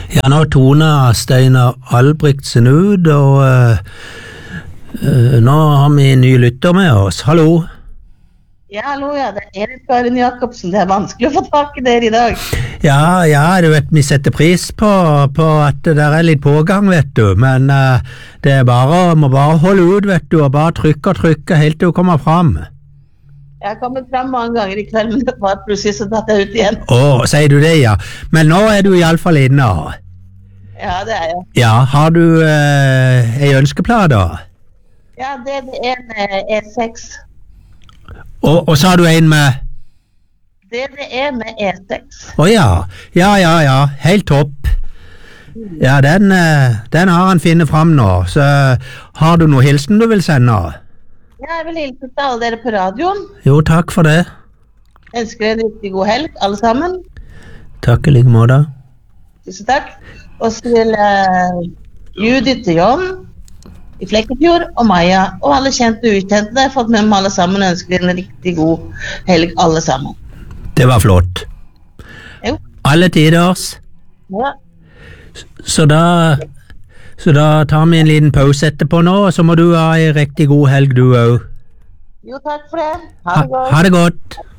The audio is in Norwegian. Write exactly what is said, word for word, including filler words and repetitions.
Ja, nå toner Steinar Albrigtsen ut, og uh, uh, nå har vi en ny lytter med oss. Hallo? Ja, hallo, ja. Det er Erik Karin Jakobsen. Det er vanskelig å få tak i dere i dag. Ja, ja, du vet, vi setter pris på, på at det der er litt pågang, vet du, men uh, det er bare, må bare holde ut, vet du, og bare trykke og trykke helt til du kommer fram. Jeg har kommet frem mange ganger i kveld, men det var plutselig så datt jeg ut igjen. Åh, sier du det, ja. Men nå er du i alle fall inne. Ja, det er jeg. Ja, har du uh, en ønskeplate? Ja, det er en uh, E seks. Og, og så har du en med? Det er med E seks. Åh ja, ja, ja, ja, helt topp. Ja, den, uh, den har han finnet frem nå, så har du noe hilsen du vil sende? Ja, jeg vil hilse til alle dere på radioen. Jo, takk for det. Jeg ønsker en riktig god helg, alle sammen. Takk i like måte. Tusen takk. Og så vil uh, Judith og John i Flekkefjord, og Maja, og alle kjente og ukjente. Jeg har fått med meg alle sammen og ønsker en riktig god helg, alle sammen. Det var flott. Jo. Alle tiders. Ja. Så da, så da tar vi en liten pause etterpå nå, og så må du ha en riktig god helg du også. Jo, takk for det. Ha Ha, det godt. ha det godt.